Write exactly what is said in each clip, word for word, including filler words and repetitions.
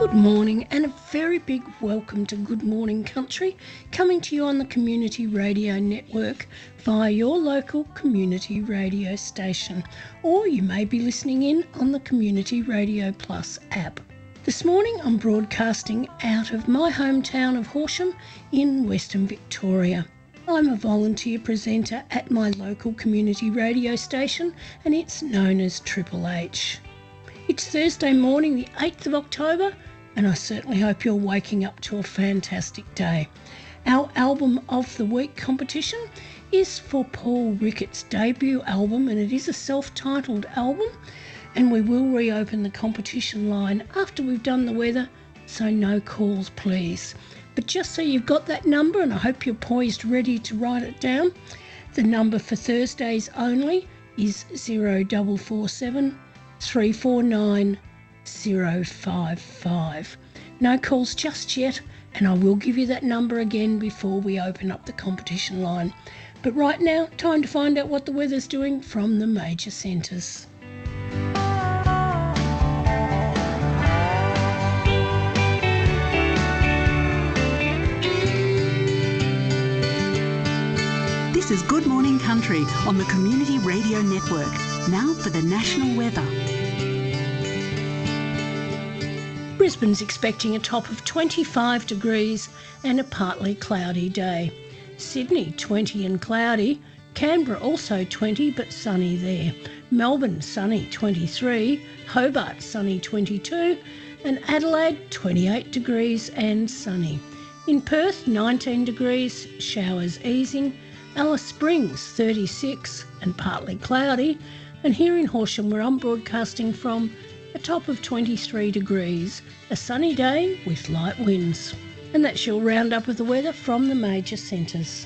Good morning and a very big welcome to Good Morning Country, coming to you on the Community Radio Network via your local community radio station, or you may be listening in on the Community Radio Plus app. This morning I'm broadcasting out of my hometown of Horsham in Western Victoria. I'm a volunteer presenter at my local community radio station and it's known as Triple H. It's Thursday morning, the eighth of October, and I certainly hope you're waking up to a fantastic day. Our Album of the Week competition is for Paul Ricketts' debut album, and it is a self-titled album, and we will reopen the competition line after we've done the weather, so no calls please. But just so you've got that number, and I hope you're poised ready to write it down, the number for Thursdays only is zero four four seven three four nine zero five five. No calls just yet, and I will give you that number again before we open up the competition line. But right now, time to find out what the weather's doing from the major centres. This is Good Morning Country on the Community Radio Network. Now for the national weather. Brisbane's expecting a top of twenty-five degrees and a partly cloudy day. Sydney twenty and cloudy. Canberra also twenty but sunny there. Melbourne sunny twenty-three. Hobart sunny twenty-two. And Adelaide twenty-eight degrees and sunny. In Perth nineteen degrees, showers easing. Alice Springs thirty-six and partly cloudy. And here in Horsham, where I'm broadcasting from, a top of twenty-three degrees, a sunny day with light winds. And that's your roundup of the weather from the major centres.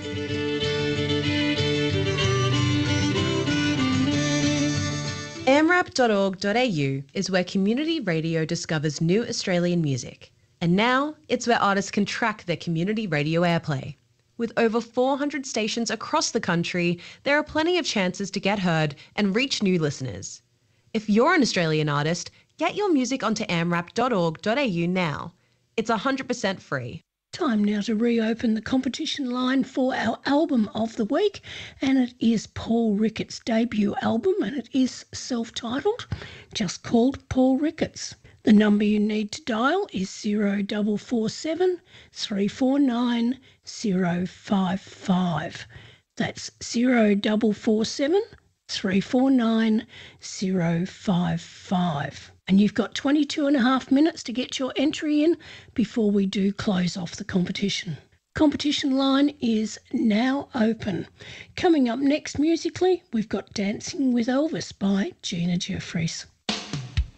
A M R A P dot org dot a u is where community radio discovers new Australian music. And now it's where artists can track their community radio airplay. With over four hundred stations across the country, there are plenty of chances to get heard and reach new listeners. If you're an Australian artist, get your music onto A M R A P dot org dot a u now. It's one hundred percent free. Time now to reopen the competition line for our album of the week, and it is Paul Ricketts' debut album, and it is self-titled, just called Paul Ricketts. The number you need to dial is zero four four seven three four nine zero five five. That's zero four four seven three four nine zero five five. And you've got twenty-two and a half minutes to get your entry in before we do close off the competition. Competition line is now open. Coming up next musically, we've got Dancing with Elvis by Gina Jeffries.